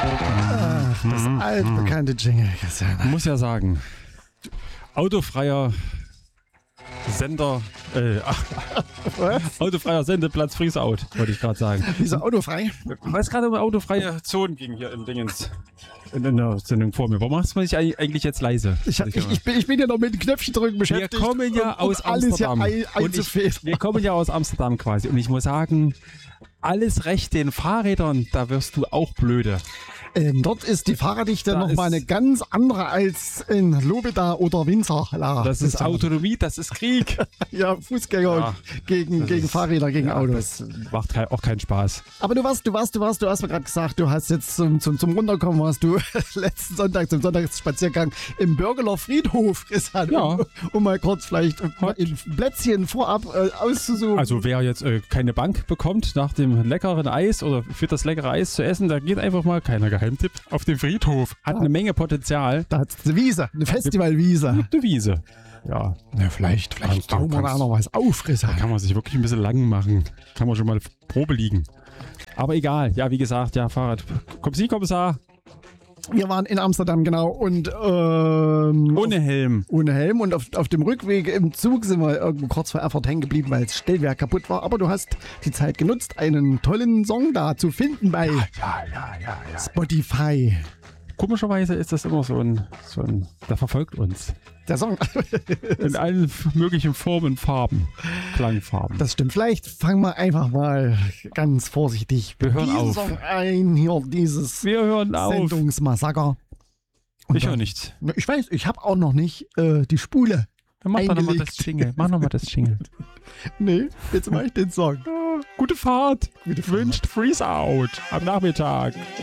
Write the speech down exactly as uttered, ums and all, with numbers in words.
Ach, das Mhm. altbekannte Jingle, Christian. Ich muss ja sagen, autofreier Sender, äh, ach, Was? autofreier Sendeplatz Friesaut, wollte ich gerade sagen. Wieso autofrei? Weil es gerade um autofreie Zonen ging hier im Dingens. In, in der Sendung vor mir. Warum machst du mich eigentlich jetzt leise? Ich, ich, ich, bin, ich bin ja noch mit den Knöpfchen drücken Wir beschäftigt. kommen ja um, um aus alles hier Amsterdam. ein, Und ich, einzufädeln. wir kommen ja aus Amsterdam quasi. Und ich muss sagen, alles recht den Fahrrädern, da wirst du auch blöde. Ähm, dort ist die Fahrraddichte Da nochmal ist- eine ganz andere als in Lobeda oder Windsor. Ja, Das ist Autonomie, das ist Krieg. Ja, Fußgänger Ja, gegen, das gegen ist- Fahrräder, gegen Ja, Autos. das macht kein, auch keinen Spaß. Aber du warst, du warst, du warst, du hast mir gerade gesagt, du hast jetzt zum, zum, zum Runterkommen, warst du letzten Sonntag zum Sonntagsspaziergang im Bürgeler Friedhof, Christian, Ja. um, um mal kurz vielleicht ein Plätzchen vorab äh, auszusuchen. Also wer jetzt äh, keine Bank bekommt nach dem leckeren Eis oder für das leckere Eis zu essen, da geht einfach mal, kleiner Geheimtipp, auf den Friedhof. Hat eine Menge Potenzial. Da hat es eine Wiese, eine Festivalwiese. Eine Wiese. Ja, Ja, vielleicht, vielleicht Kannst du- bauen wir da kannst- noch was auf, Christian. kann man sich wirklich ein bisschen lang machen. Kann man schon mal Probe liegen. Aber egal. Ja, wie gesagt, ja, Fahrrad. Komm Sie, Kommissar. Wir waren in Amsterdam, genau, und ähm, Ohne Helm. ohne Helm und auf, auf dem Rückweg im Zug sind wir irgendwo kurz vor Erfurt hängen geblieben, weil das Stellwerk kaputt war. Aber du hast die Zeit genutzt, einen tollen Song da zu finden bei Ja, ja, ja, ja. Spotify. Komischerweise ist das immer so ein, so ein, der verfolgt uns. Der Song. In allen möglichen Formen, Farben, Klangfarben. Das stimmt. Vielleicht fangen wir einfach mal ganz vorsichtig Wir mit hören diesem auf. Song ein. Hier, dieses Wir hören auf. Sendungsmassaker. Und Ich dann- höre nichts. Ich weiß, ich habe auch noch nicht äh, die Spule. Dann mach doch nochmal Eingelegt. das Jingle. Mach nochmal das Jingle. Nee, jetzt mache ich den Song. Gute Fahrt. Gute Fahrt. Wünscht Freeze Out am Nachmittag.